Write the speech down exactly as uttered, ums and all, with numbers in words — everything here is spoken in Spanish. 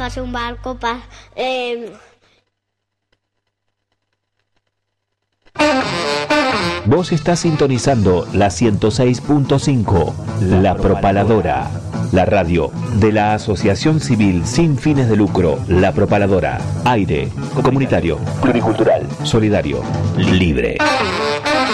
Pasa un barco, pa, eh... Vos estás sintonizando la ciento seis punto cinco, La Propaladora, la radio de la Asociación Civil Sin Fines de Lucro, La Propaladora. Aire comunitario, pluricultural, solidario, libre.